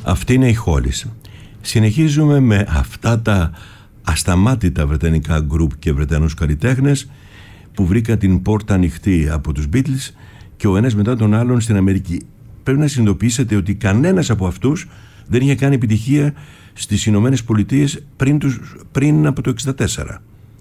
Αυτή είναι η Hollies. Συνεχίζουμε με αυτά τα ασταμάτητα βρετανικά γκρουπ και βρετανούς καλλιτέχνες που βρήκαν την πόρτα ανοιχτή από τους Beatles και ο ένας μετά τον άλλον στην Αμερική. Πρέπει να συνειδητοποιήσετε ότι κανένας από αυτούς δεν είχε κάνει επιτυχία στις Ηνωμένες Πολιτείες πριν από το 1964.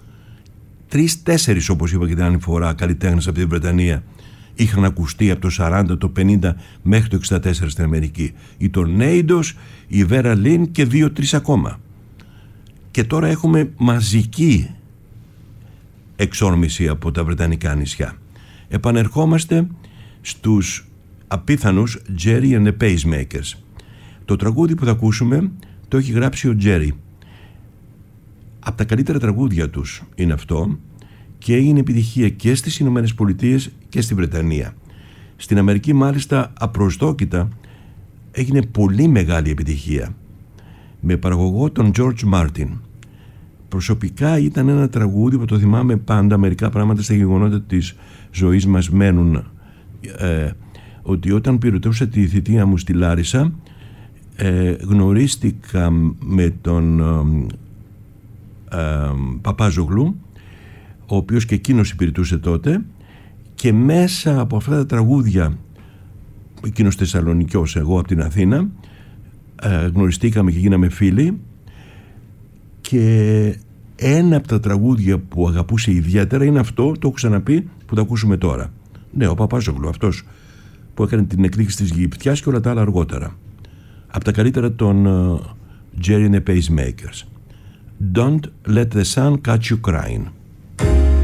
3-4, όπως είπα και την άλλη φορά, καλλιτέχνες από την Βρετανία είχαν ακουστεί από το 40, το 50 μέχρι το 64 στην Αμερική. Οι Tornadoes, η Vera Lynn και 2-3 ακόμα. Και τώρα έχουμε μαζική εξόρμηση από τα βρετανικά νησιά. Επανερχόμαστε στους απίθανους Jerry and the Pacemakers. Το τραγούδι που θα ακούσουμε το έχει γράψει ο Jerry. Από τα καλύτερα τραγούδια τους είναι αυτό και έγινε επιτυχία και στις Ηνωμένες Πολιτείες και στη Βρετανία. Στην Αμερική μάλιστα απροσδόκητα έγινε πολύ μεγάλη επιτυχία με παραγωγό τον George Martin. Προσωπικά ήταν ένα τραγούδι που το θυμάμαι πάντα, μερικά πράγματα στα γεγονότα της ζωής μας μένουν, ότι όταν πυροτεύσα τη θητεία μου στη Λάρισα γνωρίστηκα με τον Παπάζογλου, ο οποίος και εκείνος υπηρετούσε τότε, και μέσα από αυτά τα τραγούδια, εκείνος Θεσσαλονικιός, εγώ από την Αθήνα, γνωριστήκαμε και γίναμε φίλοι, και ένα από τα τραγούδια που αγαπούσε ιδιαίτερα είναι αυτό, το έχω ξαναπεί, που θα ακούσουμε τώρα. Ναι, ο Παπάζογλου, αυτός που έκανε την εκδίκηση της Γυπτιάς και όλα τα άλλα αργότερα. Από τα καλύτερα των Jerry and the Pacemakers. Don't let the sun catch you crying.